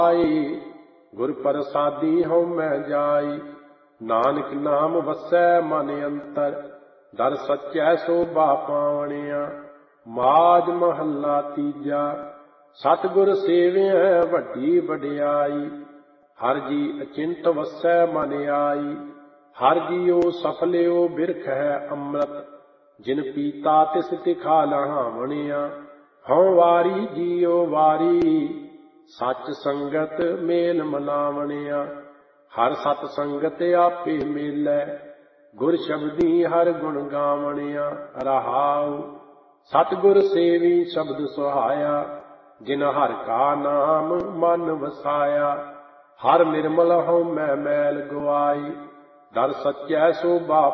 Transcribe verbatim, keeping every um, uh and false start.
गुर प्रसादी हूँ मैं जाई। नानक नाम वसै मन अंतर, दर सच्चै शोभा पावणिया। माज महला तीजा, सतगुर सेविया वड्डी वड्याई। हर जी अचिंत वसै मन आई, हर जीओ सफलियो बिरख है अमृत। जिन पीता तिस तिखा लहावणिया। हूँ वारी जीओ वारी, सच संगत मेल मनावणिया। हर सत संगत आपे मेलै, गुर शब्दी हर गुण गावणिया। रहाउ सतगुर सेवी शब्द सुहाया, जिन हर का नाम मन वसाया। हर निर्मल हूँ मैं मैल गवाई, दर सच्चै शोभा